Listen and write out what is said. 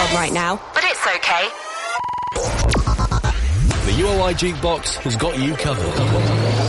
loud right now, but it's okay. The UOI Jukebox has got you covered.